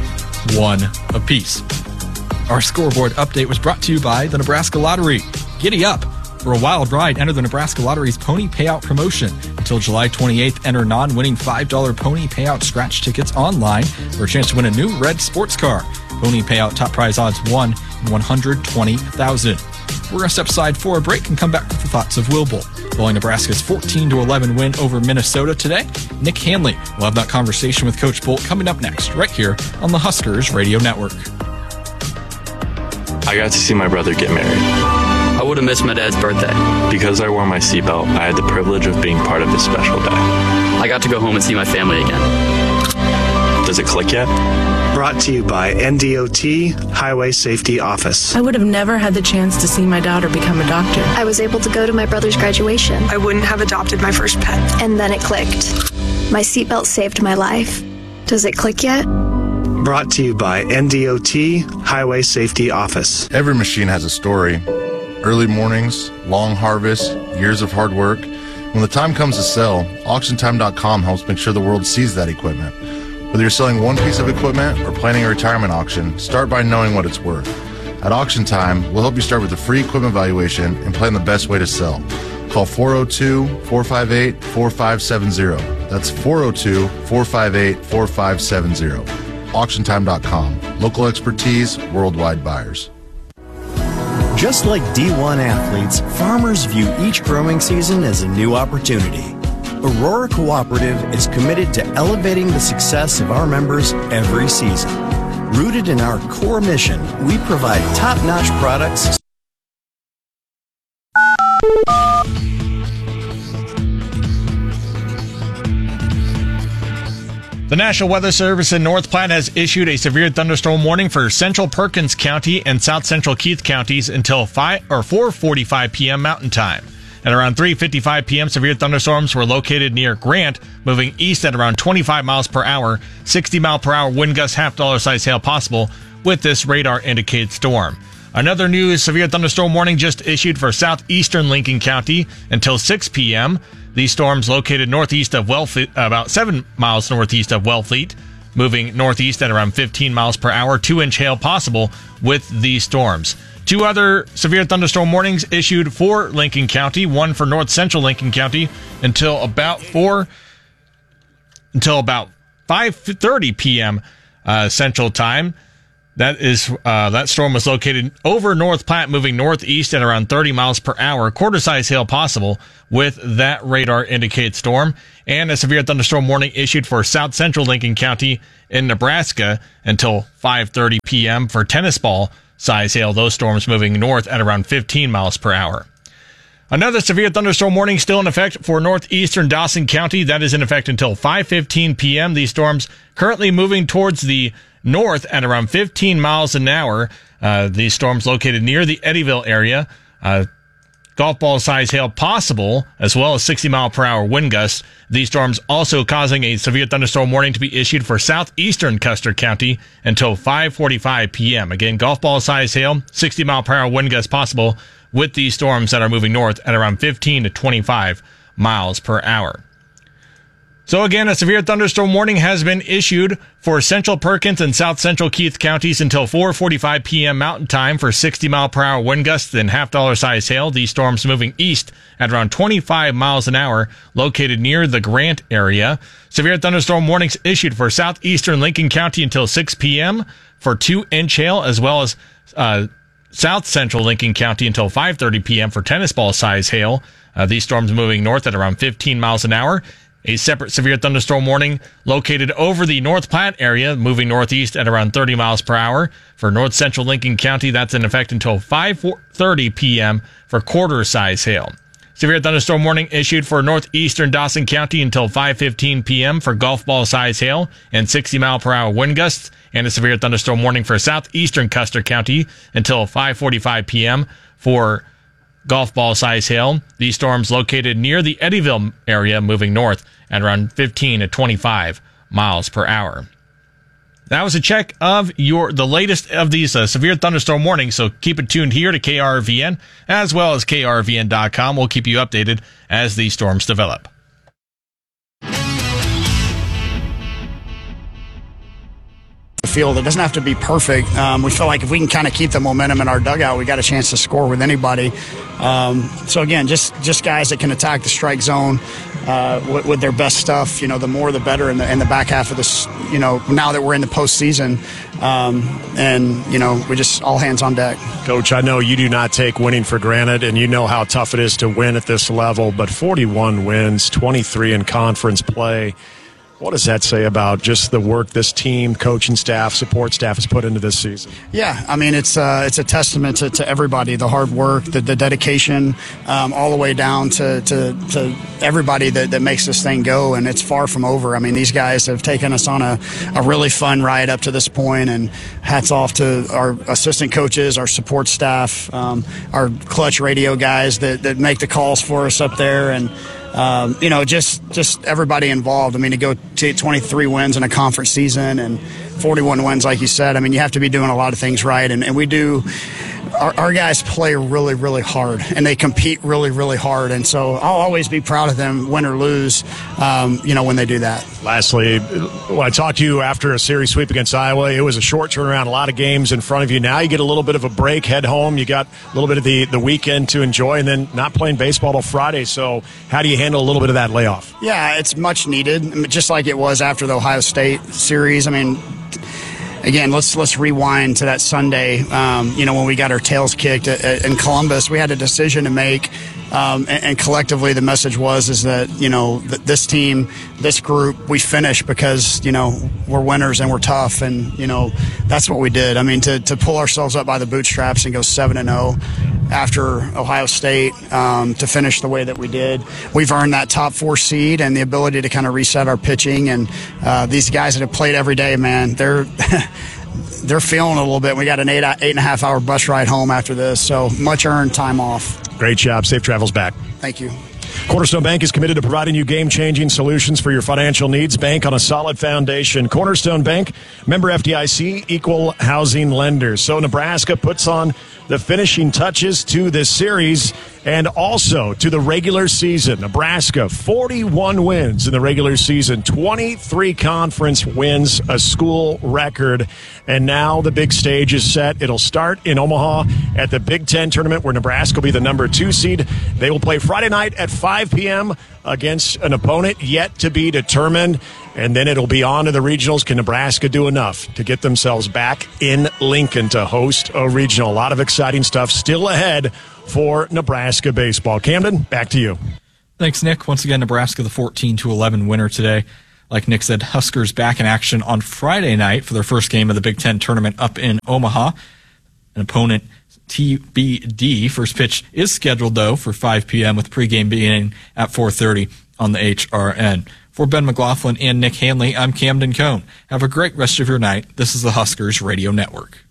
one apiece. Our scoreboard update was brought to you by the Nebraska Lottery. Giddy up! For a wild ride, enter the Nebraska Lottery's Pony Payout promotion. Until July twenty-eighth, enter non-winning five dollar Pony Payout scratch tickets online for a chance to win a new red sports car. Pony Payout top prize odds one in one hundred twenty thousand. We're going to step aside for a break and come back with the thoughts of Will Bolt. Following Nebraska's fourteen to eleven win over Minnesota today, Nick Hanley will have that conversation with Coach Bolt coming up next, right here on the Huskers Radio Network. I got to see my brother get married. I would have missed my dad's birthday. Because I wore my seatbelt, I had the privilege of being part of this special day. I got to go home and see my family again. Does it click yet? Brought to you by N D O T Highway Safety Office. I would have never had the chance to see my daughter become a doctor. I was able to go to my brother's graduation. I wouldn't have adopted my first pet. And then it clicked. My seatbelt saved my life. Does it click yet? Brought to you by N D O T Highway Safety Office. Every machine has a story. Early mornings, long harvests, years of hard work. When the time comes to sell, auction time dot com helps make sure the world sees that equipment. Whether you're selling one piece of equipment or planning a retirement auction, start by knowing what it's worth. At Auction Time, we'll help you start with a free equipment valuation and plan the best way to sell. Call four oh two, four five eight, four five seven zero. That's four oh two, four five eight, four five seven zero. auction time dot com. Local expertise, worldwide buyers. Just like D one athletes, farmers view each growing season as a new opportunity. Aurora Cooperative is committed to elevating the success of our members every season. Rooted in our core mission, we provide top-notch products. The National Weather Service in North Platte has issued a severe thunderstorm warning for Central Perkins County and South Central Keith counties until five or four forty-five p.m. Mountain Time. At around three fifty-five p.m., severe thunderstorms were located near Grant, moving east at around twenty-five miles per hour, sixty mile per hour wind gusts, half dollar size hail possible with this radar indicated storm. Another new severe thunderstorm warning just issued for southeastern Lincoln County until six p.m. These storms located northeast of Wellfleet, about seven miles northeast of Wellfleet, moving northeast at around fifteen miles per hour, two inch hail possible with these storms. Two other severe thunderstorm warnings issued for Lincoln County, one for north central Lincoln County until about four until about five thirty p.m. Uh, Central Time. That is uh, that storm was located over North Platte, moving northeast at around thirty miles per hour. Quarter-size hail possible with that radar indicated storm. And a severe thunderstorm warning issued for south central Lincoln County in Nebraska until five thirty p.m. for tennis ball size hail. Those storms moving north at around fifteen miles per hour. Another severe thunderstorm warning still in effect for northeastern Dawson County. That is in effect until five fifteen p.m. These storms currently moving towards the north at around fifteen miles an hour. Uh, these storms located near the Eddyville area. Uh, golf ball size hail possible, as well as sixty mile per hour wind gusts. These storms also causing a severe thunderstorm warning to be issued for southeastern Custer County until five forty-five p.m. Again, golf ball size hail, sixty mile per hour wind gusts possible with these storms that are moving north at around fifteen to twenty-five miles per hour. So again, a severe thunderstorm warning has been issued for central Perkins and south central Keith counties until four forty-five p.m. Mountain Time for sixty mile per hour wind gusts and half dollar size hail. These storms moving east at around twenty-five miles an hour, located near the Grant area. Severe thunderstorm warnings issued for southeastern Lincoln County until six p.m. for two inch hail, as well as uh, south central Lincoln County until five thirty p.m. for tennis ball size hail. Uh, these storms moving north at around fifteen miles an hour. A separate severe thunderstorm warning located over the North Platte area, moving northeast at around thirty miles per hour. For north central Lincoln County, that's in effect until five thirty p.m. for quarter size hail. Severe thunderstorm warning issued for northeastern Dawson County until five fifteen p.m. for golf ball size hail and sixty mile per hour wind gusts, and a severe thunderstorm warning for southeastern Custer County until five forty-five p.m. for golf ball size hail. These storms located near the Eddyville area, moving north at around fifteen to twenty-five miles per hour. That was a check of your the latest of these uh, severe thunderstorm warnings, so keep it tuned here to K R V N as well as K R V N dot com. We'll keep you updated as these storms develop. Field. It doesn't have to be perfect. Um, we feel like if we can kind of keep the momentum in our dugout, we got a chance to score with anybody. Um, so again, just just guys that can attack the strike zone uh, with, with their best stuff. You know, the more the better in the in the back half of this. You know, now that we're in the postseason, um, and you know, we just all hands on deck. Coach, I know you do not take winning for granted, and you know how tough it is to win at this level. But forty-one wins, twenty-three in conference play. What does that say about just the work this team, coaching staff, support staff has put into this season? Yeah, I mean, it's uh, it's a testament to, to everybody, the hard work, the, the dedication, um, all the way down to, to, to everybody that, that makes this thing go, and it's far from over. I mean, these guys have taken us on a, a really fun ride up to this point, and hats off to our assistant coaches, our support staff, um, our clutch radio guys that, that make the calls for us up there, and Um, you know, just just everybody involved. I mean, to go to twenty-three wins in a conference season and forty-one wins, like you said, I mean, you have to be doing a lot of things right. And, and we do, our, our guys play really, really hard, and they compete really, really hard. And so I'll always be proud of them, win or lose, um, you know, when they do that. Lastly, when I talked to you after a series sweep against Iowa, it was a short turnaround, a lot of games in front of you. Now you get a little bit of a break, head home. You got a little bit of the, the weekend to enjoy, and then not playing baseball till Friday. So how do you handle a little bit of that layoff? Yeah, it's much needed, just like it was after the Ohio State series. I mean, again, let's let's rewind to that Sunday, um, you know, when we got our tails kicked at, at, in Columbus. We had a decision to make, um, and, and collectively the message was is that, you know, th- this team, this group, we finish because, you know, we're winners and we're tough, and, you know, that's what we did. I mean, to, to pull ourselves up by the bootstraps and go seven and oh after Ohio State, um, to finish the way that we did. We've earned that top four seed and the ability to kind of reset our pitching, and uh, these guys that have played every day, man, they're they're feeling it a little bit. We got an eight eight and a half hour bus ride home after this, so much earned time off. Great job. Safe travels back. Thank you. Cornerstone Bank is committed to providing you game-changing solutions for your financial needs. Bank on a solid foundation. Cornerstone Bank, member F D I C, equal housing lender. So Nebraska puts on the finishing touches to this series and also to the regular season. Nebraska, forty-one wins in the regular season, twenty-three conference wins, a school record. And now the big stage is set. It'll start in Omaha at the Big Ten tournament, where Nebraska will be the number two seed. They will play Friday night at five p.m. against an opponent yet to be determined. And then it'll be on to the regionals. Can Nebraska do enough to get themselves back in Lincoln to host a regional? A lot of exciting stuff still ahead for Nebraska baseball. Camden, back to you. Thanks, Nick. Once again, Nebraska, the fourteen to eleven winner today. Like Nick said, Huskers back in action on Friday night for their first game of the Big Ten tournament up in Omaha. An opponent, T B D. First pitch is scheduled, though, for five p.m. with pregame beginning at four thirty on the H R N. For Ben McLaughlin and Nick Hanley, I'm Camden Cohn. Have a great rest of your night. This is the Huskers Radio Network.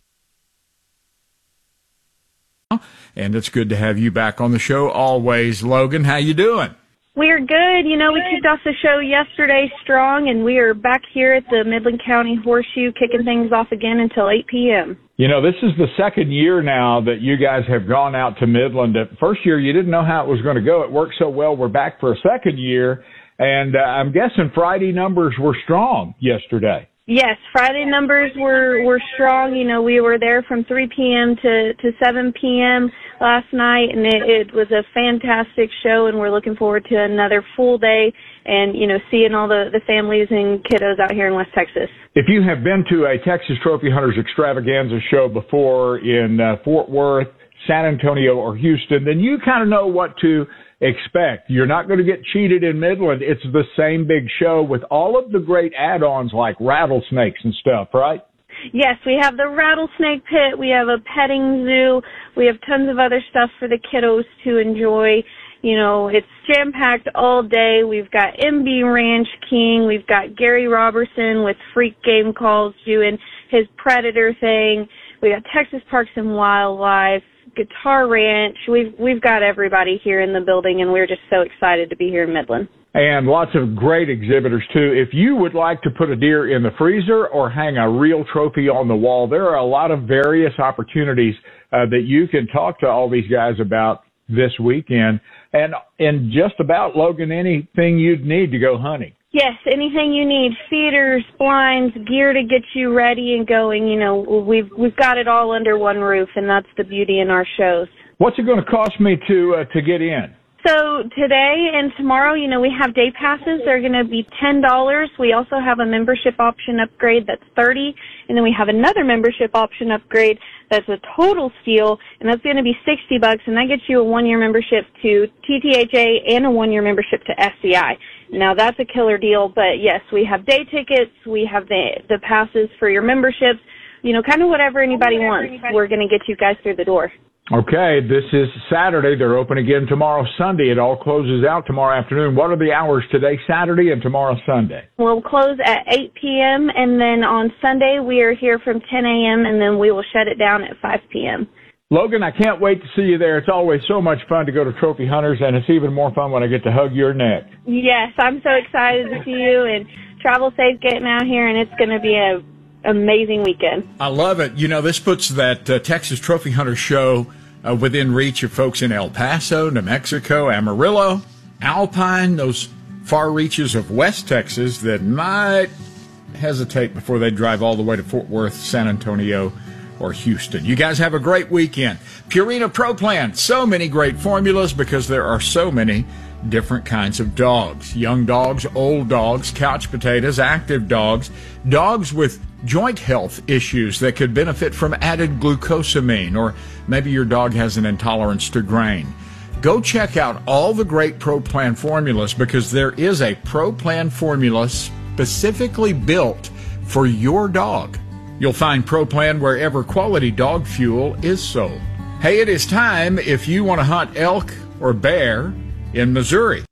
And it's good to have you back on the show always. Logan, how you doing? We're good. You know, we kicked off the show yesterday strong, and we are back here at the Midland County Horseshoe kicking things off again until eight p.m. You know, this is the second year now that you guys have gone out to Midland. The first year, you didn't know how it was going to go. It worked so well. We're back for a second year, and uh, I'm guessing Friday numbers were strong yesterday. Yes, Friday numbers were, were strong. You know, we were there from three p.m. to, to seven p.m. last night, and it, it was a fantastic show, and we're looking forward to another full day and, you know, seeing all the, the families and kiddos out here in West Texas. If you have been to a Texas Trophy Hunters extravaganza show before in uh, Fort Worth, San Antonio, or Houston, then you kind of know what to expect. You're not going to get cheated in Midland. It's the same big show with all of the great add-ons like rattlesnakes and stuff, right? Yes, we have the rattlesnake pit. We have a petting zoo. We have tons of other stuff for the kiddos to enjoy. You know, it's jam-packed all day. We've got M B Ranch King. We've got Gary Robertson with Freak Game Calls doing his Predator thing. We got Texas Parks and Wildlife, Guitar Ranch. We've we've got everybody here in the building, and we're just so excited to be here in Midland. And lots of great exhibitors, too. If you would like to put a deer in the freezer or hang a real trophy on the wall, there are a lot of various opportunities uh, that you can talk to all these guys about this weekend. And, and just about, Logan, anything you'd need to go hunting. Yes, anything you need, feeders, blinds, gear to get you ready and going. You know, we've we've got it all under one roof, and that's the beauty in our shows. What's it going to cost me to uh, to get in? So today and tomorrow, you know, we have day passes. They're going to be ten dollars. We also have a membership option upgrade that's thirty dollars. And then we have another membership option upgrade that's a total steal, and that's going to be sixty bucks, and that gets you a one-year membership to T T H A and a one-year membership to S C I. Now, that's a killer deal, but yes, we have day tickets. We have the the passes for your memberships. You know, kind of whatever anybody wants. We're going to get you guys through the door. Okay, this is Saturday. They're open again tomorrow, Sunday. It all closes out tomorrow afternoon. What are the hours today, Saturday, and tomorrow, Sunday? We'll close at eight p.m., and then on Sunday we are here from ten a.m., and then we will shut it down at five p.m. Logan, I can't wait to see you there. It's always so much fun to go to Trophy Hunters, and it's even more fun when I get to hug your neck. Yes, I'm so excited to see you, and travel safe getting out here, and it's going to be a amazing weekend. I love it. You know, this puts that uh, Texas Trophy Hunter show uh, within reach of folks in El Paso, New Mexico, Amarillo, Alpine, those far reaches of West Texas that might hesitate before they drive all the way to Fort Worth, San Antonio, or Houston. You guys have a great weekend. Purina Pro Plan, so many great formulas because there are so many different kinds of dogs. Young dogs, old dogs, couch potatoes, active dogs, dogs with joint health issues that could benefit from added glucosamine, or maybe your dog has an intolerance to grain. Go check out all the great Pro Plan formulas because there is a Pro Plan formula specifically built for your dog. You'll find Pro Plan wherever quality dog fuel is sold. Hey, it is time if you want to hunt elk or bear in Missouri.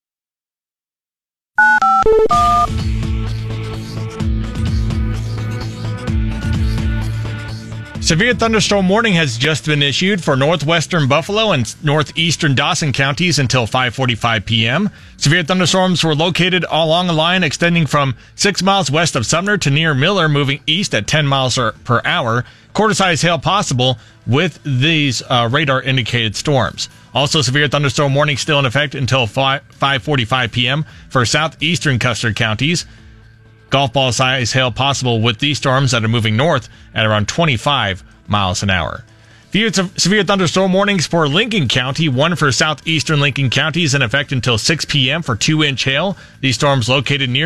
Severe thunderstorm warning has just been issued for northwestern Buffalo and northeastern Dawson counties until five forty-five p.m. Severe thunderstorms were located along a line extending from six miles west of Sumner to near Miller, moving east at ten miles per hour. Quarter-size hail possible with these uh, radar-indicated storms. Also, severe thunderstorm warning still in effect until five forty-five p.m. for southeastern Custer counties. Golf ball size hail possible with these storms that are moving north at around twenty-five miles an hour. Severe thunderstorm warnings for Lincoln County, one for southeastern Lincoln County is in effect until six p.m. for two-inch hail. These storms located near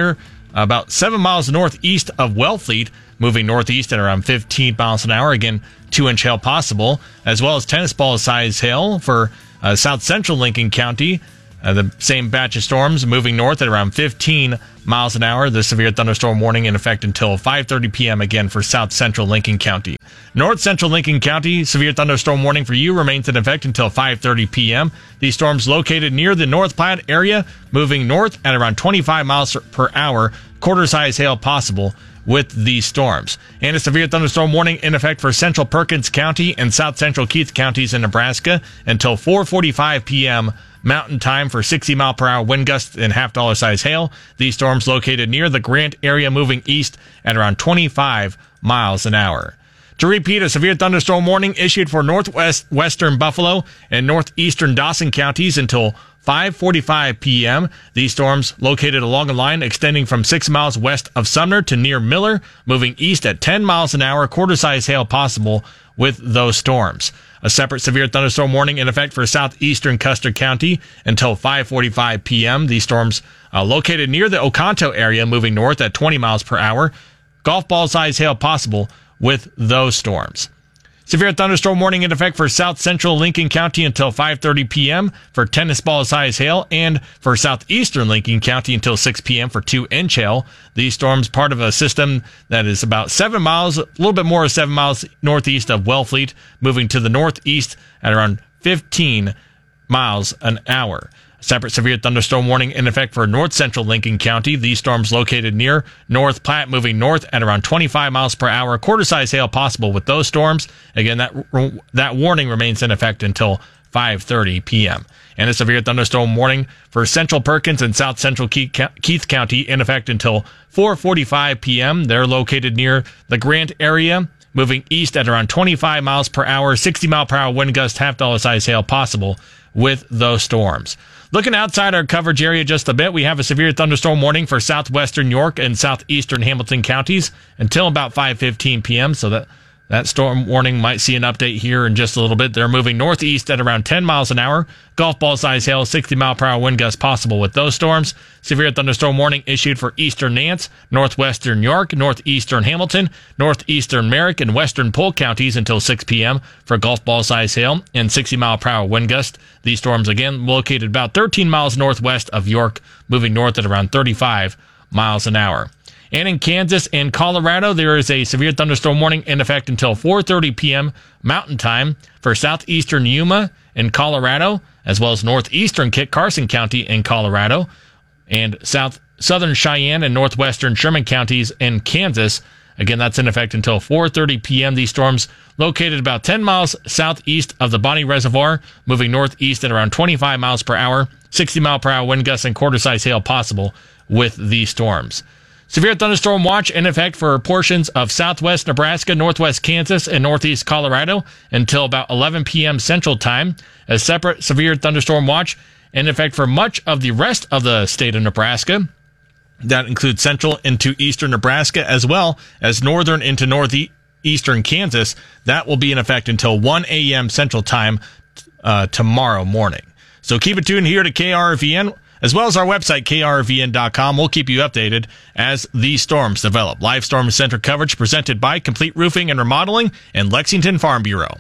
about seven miles northeast of Wellfleet, moving northeast at around fifteen miles an hour. Again, two-inch hail possible, as well as tennis ball size hail for uh, south central Lincoln County. Uh, the same batch of storms moving north at around fifteen miles an hour. The severe thunderstorm warning in effect until five thirty p.m. again for south central Lincoln County. North central Lincoln County, severe thunderstorm warning for you remains in effect until five thirty p.m. These storms located near the North Platte area, moving north at around twenty-five miles per hour. Quarter-size hail possible with these storms. And a severe thunderstorm warning in effect for central Perkins County and south central Keith counties in Nebraska until four forty-five p.m. Mountain Time for sixty mile per hour wind gusts and half dollar size hail. These storms located near the Grant area, moving east at around twenty-five miles an hour. To repeat, a severe thunderstorm warning issued for northwest western Buffalo and northeastern Dawson counties until five forty-five p.m. These storms located along a line extending from six miles west of Sumner to near Miller, moving east at ten miles an hour. Quarter-size hail possible with those storms. A separate severe thunderstorm warning in effect for southeastern Custer County until five forty-five p.m. These storms uh, located near the Oconto area, moving north at twenty miles per hour. Golf ball size hail possible with those storms. Severe thunderstorm warning in effect for south central Lincoln County until five thirty p.m. for tennis ball size hail, and for southeastern Lincoln County until six p.m. for two inch hail. These storms part of a system that is about seven miles, a little bit more than seven miles northeast of Wellfleet, moving to the northeast at around fifteen miles an hour. Separate severe thunderstorm warning in effect for north central Lincoln County. These storms located near North Platte, moving north at around twenty-five miles per hour. Quarter-size hail possible with those storms. Again, that that warning remains in effect until five thirty p.m. And a severe thunderstorm warning for central Perkins and south central Keith County in effect until four forty-five p.m. They're located near the Grant area, moving east at around twenty-five miles per hour. sixty mile per hour wind gust, half dollar size hail possible with those storms. Looking outside our coverage area just a bit, we have a severe thunderstorm warning for southwestern York and southeastern Hamilton counties until about five fifteen p.m. So that, that storm warning might see an update here in just a little bit. They're moving northeast at around ten miles an hour. Golf ball size hail, sixty mile per hour wind gusts possible with those storms. Severe thunderstorm warning issued for eastern Nance, northwestern York, northeastern Hamilton, northeastern Merrick, and western Polk counties until six p.m. for golf ball size hail and sixty mile per hour wind gust. These storms, again, located about thirteen miles northwest of York, moving north at around thirty-five miles an hour. And in Kansas and Colorado, there is a severe thunderstorm warning in effect until four thirty p.m. Mountain Time for southeastern Yuma in Colorado, as well as northeastern Kit Carson County in Colorado, and south southern Cheyenne and northwestern Sherman counties in Kansas. Again, that's in effect until four thirty p.m. These storms located about ten miles southeast of the Bonnie Reservoir, moving northeast at around twenty-five miles per hour, sixty mile per hour wind gusts and quarter-size hail possible with these storms. Severe thunderstorm watch in effect for portions of southwest Nebraska, northwest Kansas, and northeast Colorado until about eleven p.m. Central Time. A separate severe thunderstorm watch in effect for much of the rest of the state of Nebraska. That includes central into eastern Nebraska as well as northern into northeastern Kansas. That will be in effect until one a.m. Central Time uh, tomorrow morning. So keep it tuned here to K R V N, as well as our website, K R V N dot com. We'll keep you updated as these storms develop. Live Storm Center coverage presented by Complete Roofing and Remodeling and Lexington Farm Bureau.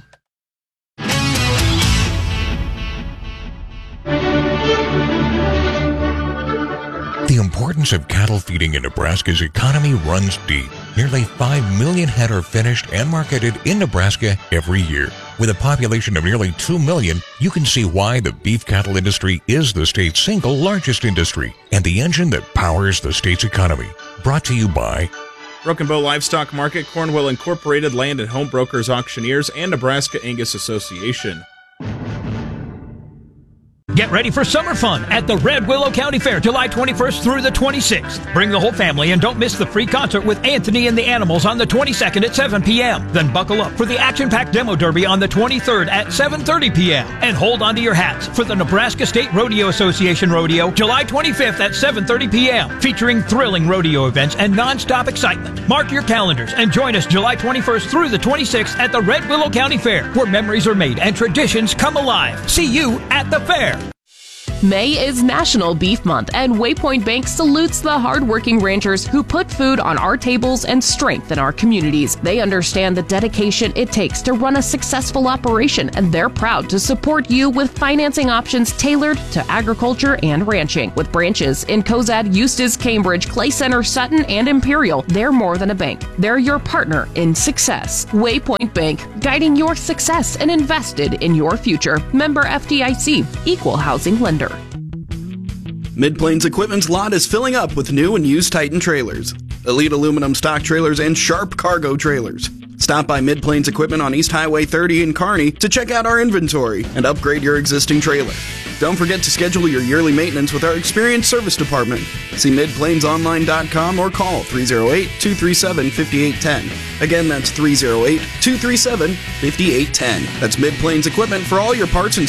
The importance of cattle feeding in Nebraska's economy runs deep. Nearly five million head are finished and marketed in Nebraska every year. With a population of nearly two million, you can see why the beef cattle industry is the state's single largest industry and the engine that powers the state's economy. Brought to you by Broken Bow Livestock Market, Cornwall Incorporated, Land and Home Brokers Auctioneers, and Nebraska Angus Association. Get ready for summer fun at the Red Willow County Fair, July twenty-first through the twenty-sixth. Bring the whole family and don't miss the free concert with Anthony and the Animals on the twenty-second at seven p.m. Then buckle up for the action-packed Demo Derby on the twenty-third at seven thirty p.m. And hold on to your hats for the Nebraska State Rodeo Association Rodeo, July twenty-fifth at seven thirty p.m. Featuring thrilling rodeo events and non-stop excitement. Mark your calendars and join us July twenty-first through the twenty-sixth at the Red Willow County Fair, where memories are made and traditions come alive. See you at the fair. May is National Beef Month, and Waypoint Bank salutes the hardworking ranchers who put food on our tables and strengthen our communities. They understand the dedication it takes to run a successful operation, and they're proud to support you with financing options tailored to agriculture and ranching. With branches in Cozad, Eustis, Cambridge, Clay Center, Sutton, and Imperial, they're more than a bank. They're your partner in success. Waypoint Bank, guiding your success and invested in your future. Member F D I C, Equal Housing Lender. Mid-Plains Equipment's lot is filling up with new and used Titan trailers, Elite aluminum stock trailers, and Sharp cargo trailers. Stop by Mid-Plains Equipment on East Highway thirty in Kearney to check out our inventory and upgrade your existing trailer. Don't forget to schedule your yearly maintenance with our experienced service department. See mid plains online dot com or call three oh eight, two three seven, five eight one zero. Again, that's three oh eight, two three seven, five eight one zero. That's Mid-Plains Equipment for all your parts and